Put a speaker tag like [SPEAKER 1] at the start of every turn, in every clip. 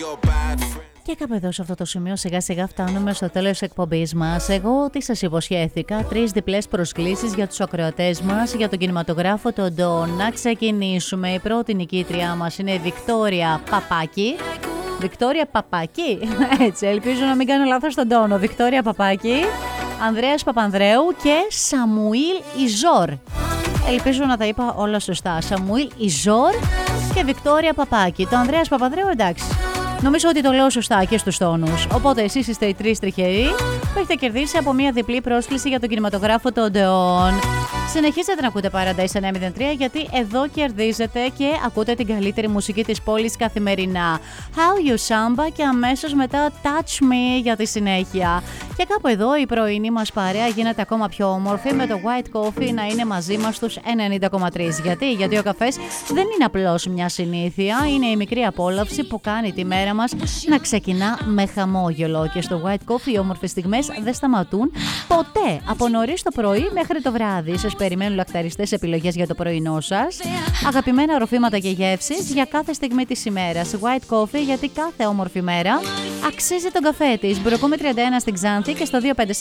[SPEAKER 1] Και κάπου εδώ σε αυτό το σημείο σιγά σιγά φτάνουμε στο τέλος της εκπομπής μας. Εγώ τι σας υποσχέθηκα, 3 διπλές προσκλήσεις για τους ακροατές μας για τον κινηματογράφο τον Ντόν. Να ξεκινήσουμε. Η πρώτη νικήτριά μας είναι η Βικτόρια Παπάκη. Βικτόρια Παπάκη, έτσι, ελπίζω να μην κάνω λάθος στον τόνο. Βικτόρια Παπάκη, Ανδρέας Παπανδρέου και Σαμουήλ Ιζόρ. Ελπίζω να τα είπα όλα σωστά. Σαμουήλ Ιζόρ και Βικτόρια Παπάκη. Το Ανδρέας Παπανδρέου, εντάξει. Νομίζω ότι το λέω σωστά και στους τόνους. Οπότε εσείς είστε οι 3 τυχεροί που έχετε κερδίσει από μια διπλή πρόσκληση για τον κινηματογράφο των Ντεόν. Συνεχίζετε να ακούτε Paradise 903 γιατί εδώ κερδίζετε και ακούτε την καλύτερη μουσική της πόλης καθημερινά. How You Samba και αμέσως μετά Touch Me για τη συνέχεια. Και κάπου εδώ η πρωινή μας παρέα γίνεται ακόμα πιο όμορφη με το White Coffee να είναι μαζί μας στους 90,3. Γιατί ο καφές δεν είναι απλώς μια συνήθεια, είναι η μικρή απόλαυση που κάνει τη μέρα μας να ξεκινά με χαμόγελο. Και στο White Coffee οι όμορφες στιγμές δεν σταματούν ποτέ, από νωρίς το πρωί μέχρι το βράδυ. Σας περιμένουν λακταριστές επιλογές για το πρωινό σας, αγαπημένα ροφήματα και γεύσεις για κάθε στιγμή της ημέρας. White Coffee, γιατί κάθε όμορφη μέρα αξίζει τον καφέ της. Μπροκούμε 31 στην Ξάνθη και στο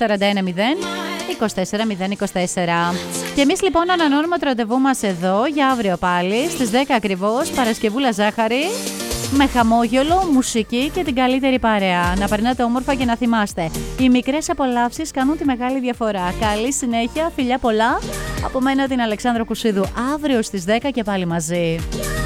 [SPEAKER 1] 25410 24024. Και εμείς λοιπόν ανανώνουμε το ραντεβού μας εδώ για αύριο πάλι στις 10 ακριβώς, Παρασκευούλα Ζάχαρη, με χαμόγελο, μουσική και την καλύτερη παρέα. Να περνάτε όμορφα και να θυμάστε, οι μικρές απολαύσεις κάνουν τη μεγάλη διαφορά. Καλή συνέχεια, φιλιά πολλά από μένα την Αλεξάνδρα Κουσίδου. Αύριο στις 10 και πάλι μαζί.